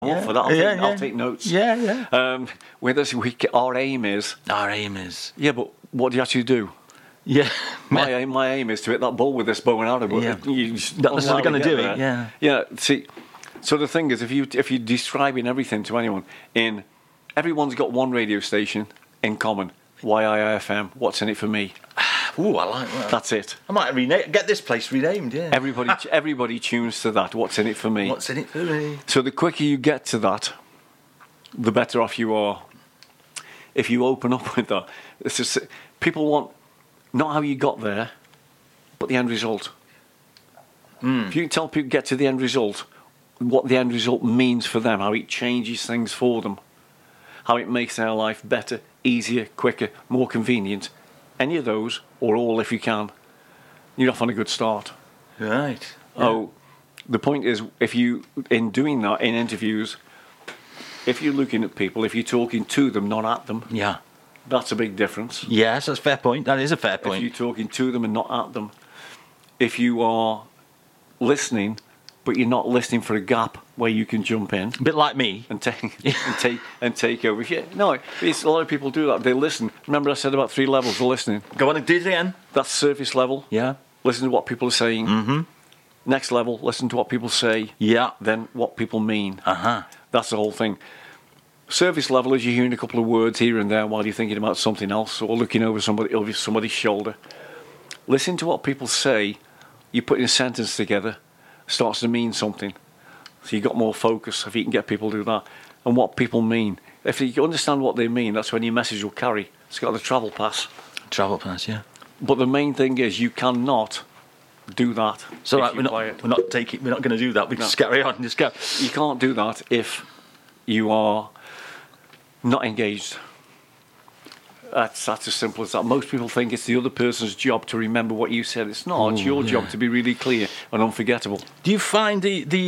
up for that. I'll take notes. Yeah. With us, our aim is. Yeah, but what do you actually do? Yeah. My aim is to hit that ball with this bow and arrow. But Yeah. you're Not necessarily going to do it. Yeah. Yeah. See, so the thing is, if you're describing everything to anyone, everyone's got one radio station in common. YIFM. What's in it for me? Ooh, I like that. That's it. I might get this place renamed. Yeah. Everybody tunes to that. What's in it for me? What's in it for me? So the quicker you get to that, the better off you are. If you open up with that, it's just, people want not how you got there, but the end result. If you can tell people get to the end result, what the end result means for them, how it changes things for them, how it makes their life better, easier, quicker, more convenient. Any of those, or all if you can, you're off on a good start. Right. Yeah. Oh, the point is, if you, in doing that, in interviews, if you're looking at people, if you're talking to them, not at them, Yeah. that's a big difference. Yes, that's a fair point. That is a fair point. If you're talking to them and not at them, if you are listening, but you're not listening for a gap where you can jump in, A bit like me. and take over. It's a lot of people do that. They listen. Remember, I said about 3 levels of listening. Go on and do it again. That's surface level. Yeah. Listen to what people are saying. Mm-hmm. Next level, listen to what people say. Yeah. Then what people mean. Uh-huh. That's the whole thing. Surface level is you're hearing a couple of words here and there while you're thinking about something else or looking over somebody's shoulder. Listen to what people say. You're putting a sentence together. Starts to mean something. So you got more focus if you can get people to do that. And what people mean. If you understand what they mean, that's when your message will carry. It's got the travel pass. Travel pass, yeah. But the main thing is you cannot do that. So if right, you play it. we're not going to do that. We just carry on. Just go. You can't do that if you are not engaged. That's as simple as that. Most people think it's the other person's job to remember what you said. It's not. It's your job to be really clear and unforgettable. Do you find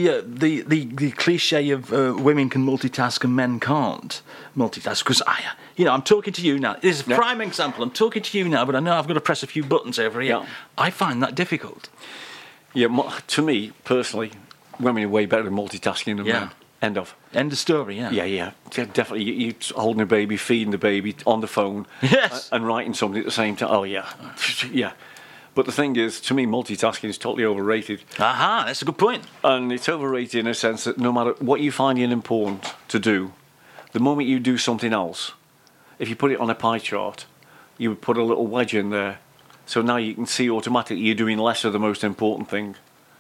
the cliche of women can multitask and men can't multitask? Because I'm talking to you now. This is a prime example. I'm talking to you now, but I know I've got to press a few buttons over here. Yeah. I find that difficult. Yeah, to me personally, women are way better at multitasking than men. End of story, yeah. Yeah, definitely. You're holding a baby, feeding the baby on the phone, yes, and writing something at the same time. Oh, yeah. But the thing is, to me, multitasking is totally overrated. Aha, that's a good point. And it's overrated in a sense that no matter what you find important to do, the moment you do something else, if you put it on a pie chart, you would put a little wedge in there. So now you can see automatically you're doing less of the most important thing.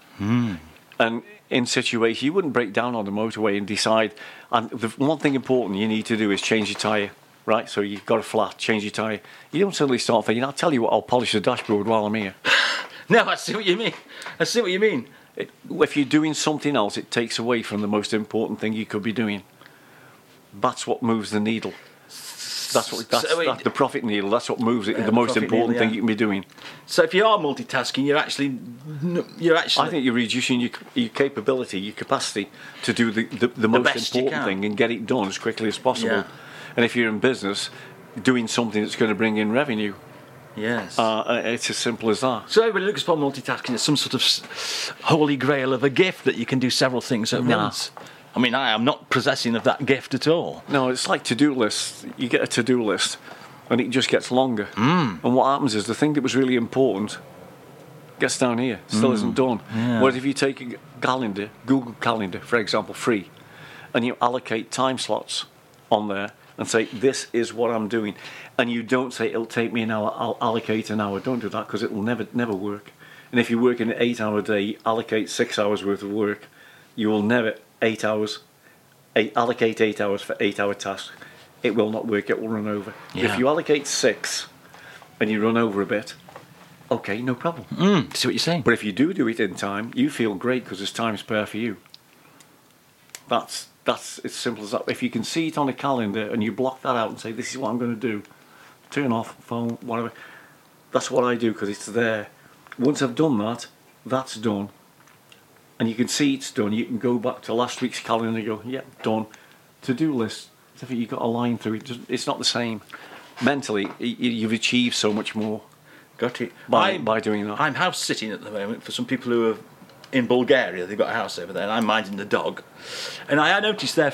And in situations, you wouldn't break down on the motorway and decide. And the one thing important you need to do is change your tyre, right? So you've got a flat, change your tyre. You don't suddenly start thinking, I'll tell you what, I'll polish the dashboard while I'm here. No, I see what you mean. If you're doing something else, it takes away from the most important thing you could be doing. That's what moves the needle. That's the profit needle. That's what moves it. The most important thing you can be doing. So if you are multitasking, you're actually. I think you're reducing your capability, your capacity to do the most important thing and get it done as quickly as possible. Yeah. And if you're in business, doing something that's going to bring in revenue. Yes. It's as simple as that. So everybody looks upon multitasking as some sort of holy grail of a gift that you can do several things at once. I mean, I am not possessing of that gift at all. No, it's like to-do lists. You get a to-do list, and it just gets longer. And what happens is the thing that was really important gets down here, still isn't done. Yeah. Whereas if you take a calendar, Google Calendar, for example, free, and you allocate time slots on there and say, this is what I'm doing, and you don't say, it'll take me an hour, I'll allocate an hour. Don't do that, because it will never work. And if you're working an 8-hour day, you allocate 6 hours worth of work, you will never... 8 hours, allocate 8 hours for 8-hour tasks. It will not work, it will run over. Yeah. If you allocate 6 and you run over a bit, okay, no problem. See what you're saying. But if you do it in time, you feel great because there's time spare for you. That's as simple as that. If you can see it on a calendar and you block that out and say, this is what I'm going to do, turn off, phone, whatever. That's what I do because it's there. Once I've done that, that's done. And you can see it's done. You can go back to last week's calendar and go, yep, done. To-do list, if you've got a line through it, it's not the same. Mentally, you've achieved so much more. Got it. By doing that. I'm house sitting at the moment for some people who are in Bulgaria. They've got a house over there, and I'm minding the dog. And I noticed their